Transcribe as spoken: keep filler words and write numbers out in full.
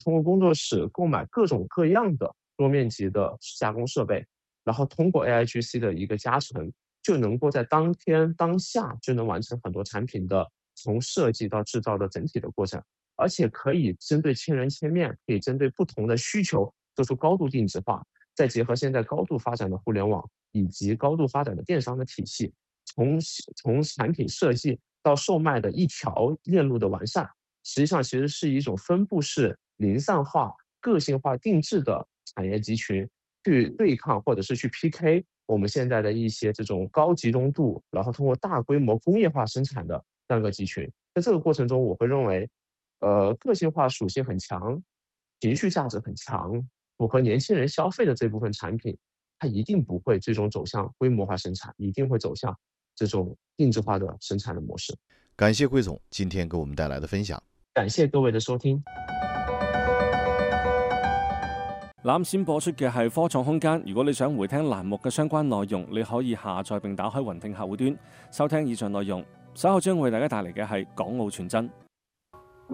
通过工作室购买各种各样的多面积的加工设备，然后通过 A I G C 的一个加成，就能够在当天当下就能完成很多产品的从设计到制造的整体的过程，而且可以针对千人千面，可以针对不同的需求做出高度定制化。再结合现在高度发展的互联网以及高度发展的电商的体系，从从产品设计到售卖的一条链路的完善，实际上其实是一种分布式、零散化、个性化定制的产业集群，去对抗或者是去 P K 我们现在的一些这种高集中度，然后通过大规模工业化生产的这样一个集群。在这个过程中，我会认为，呃，个性化属性很强，情绪价值很强，符合年轻人消费的这部分产品，它一定不会最终走向规模化生产，一定会走向这种定制化的生產嘅模式。 感謝桂總今天給我們帶來的分享。 感謝各位的收聽。 啱先播出嘅係科創空間，如果你想回聽欄目嘅相關內容，你可以下載並打開雲聽客戶端收聽以上內容。稍後將為大家帶嚟嘅係港澳傳真。